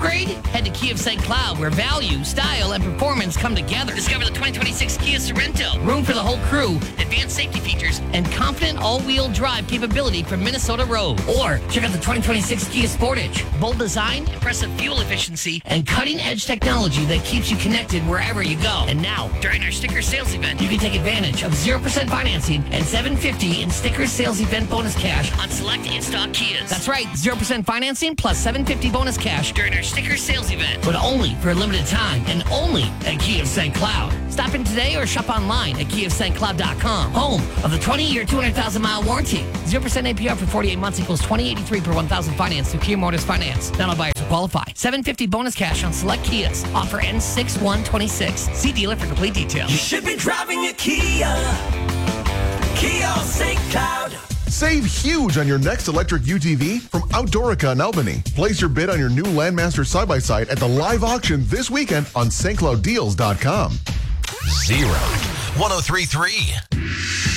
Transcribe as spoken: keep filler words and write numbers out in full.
upgrade? Head to Kia of Saint Cloud, where value, style, and performance come together. Discover the twenty twenty-six Kia Sorrento. Room for the whole crew, advanced safety features, and confident all-wheel drive capability from Minnesota Road. Or check out the twenty twenty-six Kia Sportage. Bold design, impressive fuel efficiency, and cutting-edge technology that keeps you connected wherever you go. And now, during our sticker sales event, you can take advantage of zero percent financing and seven hundred fifty dollars in sticker sales event bonus cash on select in-stock Kias. That's right, zero percent financing plus seven hundred fifty dollars bonus cash during our sticker sales event. But only for a limited time and only at Kia of Saint Cloud. Stop in today or shop online at kia of saint cloud dot com. Home of the twenty-year, two hundred thousand mile warranty. zero percent A P R for forty-eight months equals twenty eighty-three per one thousand finance through Kia Motors Finance. Not all buyers will qualify. seven hundred fifty dollars bonus cash on select Kias. Offer ends six one twenty-six. See dealer for complete details. You should be driving a Kia. Kia of Saint Cloud. Save huge on your next electric U T V from Outdoorica in Albany. Place your bid on your new Landmaster side-by-side at the live auction this weekend on st cloud deals dot com. Zero. one oh three point three